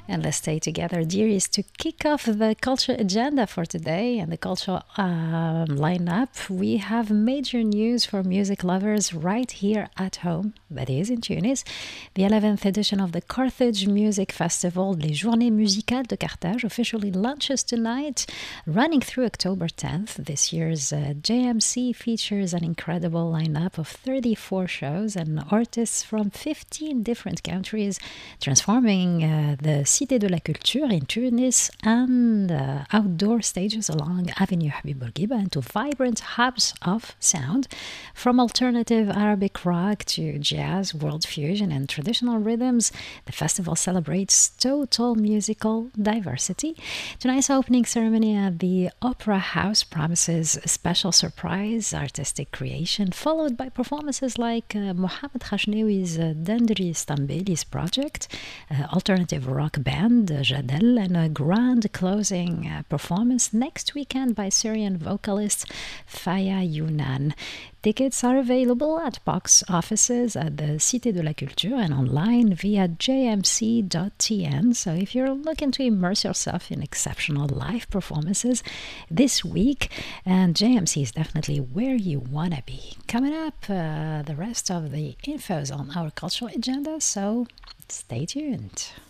And let's stay together, dearies, to kick off the culture agenda for today and the cultural lineup. We have major news for music lovers right here at home, that is in Tunis. The 11th edition of the Carthage Music Festival, Les Journées Musicales de Carthage, officially launches tonight, running through October 10th. This year's JMC features an incredible lineup of 34 shows and artists from 15 different countries, transforming the Cité de la Culture in Tunis and outdoor stages along Avenue Habib Bourguiba into vibrant hubs of sound, from alternative Arabic rock to jazz, world fusion, and traditional rhythms. The festival celebrates total musical diversity. Tonight's opening ceremony at the Opera House promises a special surprise artistic creation, followed by performances like Mohamed Khashnewi's Dendri Stambeli's project, alternative rock band Jadel, and a grand closing performance next weekend by Syrian vocalist Faya Yunan. Tickets are available at box offices at the Cité de la Culture and online via jmc.tn. So if you're looking to immerse yourself in exceptional live performances this week, and JMC is definitely where you want to be. Coming up, the rest of the infos on our cultural agenda, so stay tuned.